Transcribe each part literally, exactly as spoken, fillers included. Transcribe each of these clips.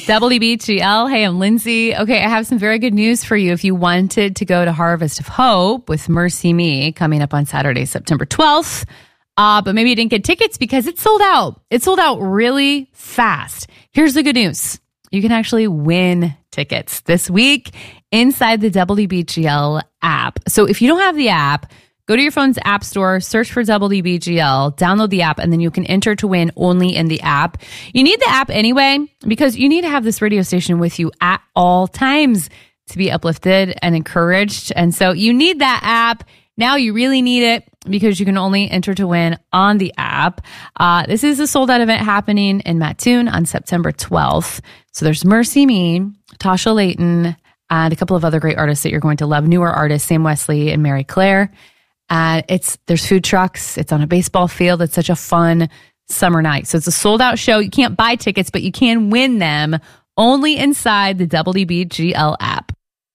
W B G L. Hey, I'm Lindsay. Okay, I have some very good news for you. If you wanted to go to Harvest of Hope with Mercy Me coming up on Saturday, September twelfth, uh, but maybe you didn't get tickets because it's sold out. It sold out really fast. Here's the good news. You can actually win tickets this week inside the W B G L app. So if you don't have the app, go to your phone's app store, search for W B G L, download the app, and then you can enter to win only in the app. You need the app anyway, because you need to have this radio station with you at all times to be uplifted and encouraged. And so you need that app. Now you really need it because you can only enter to win on the app. Uh, this is a sold-out event happening in Mattoon on September twelfth. So there's Mercy Me, Tasha Layton, and a couple of other great artists that you're going to love. Newer artists, Sam Wesley and Mary Claire. Uh, it's there's food trucks. It's on a baseball field. It's such a fun summer night. So it's a sold out show. You can't buy tickets, but you can win them only inside the W B G L app.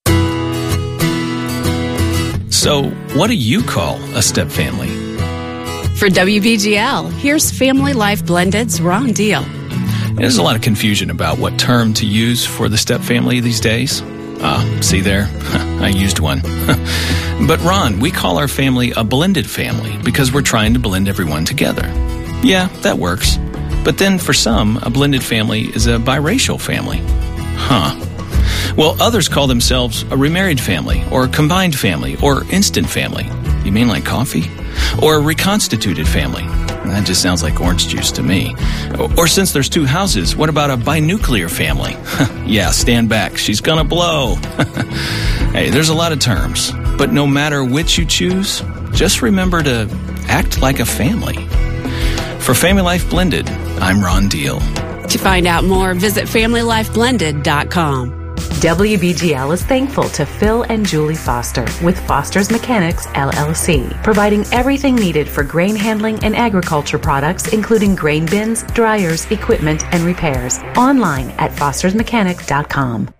So what do you call a step family? For W B G L, here's Family Life Blended's Ron Deal. There's a lot of confusion about what term to use for the step family these days. Ah, see there? I used one. But Ron, we call our family a blended family because we're trying to blend everyone together. Yeah, that works. But then for some, a blended family is a biracial family. Huh. Well, others call themselves a remarried family or a combined family or instant family. You mean like coffee? Or a reconstituted family. That just sounds like orange juice to me. Or since there's two houses, what about a binuclear family? Yeah, stand back. She's gonna blow. Hey, there's a lot of terms. But no matter which you choose, just remember to act like a family. For Family Life Blended, I'm Ron Deal. To find out more, visit family life blended dot com. W B G L is thankful to Phil and Julie Foster with Foster's Mechanics, L L C, providing everything needed for grain handling and agriculture products, including grain bins, dryers, equipment, and repairs. Online at fosters mechanics dot com.